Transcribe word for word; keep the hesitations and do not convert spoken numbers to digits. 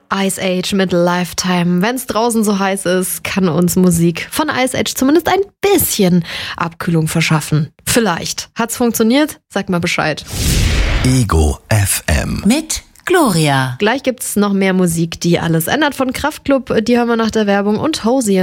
Ice Age mit Lifetime. Wenn es draußen so heiß ist, kann uns Musik von Ice Age zumindest ein bisschen Abkühlung verschaffen. Vielleicht. Hat's funktioniert? Sag mal Bescheid. Ego F M. Mit Gloria. Gleich gibt's noch mehr Musik, die alles ändert von Kraftklub. Die hören wir nach der Werbung und Hosier.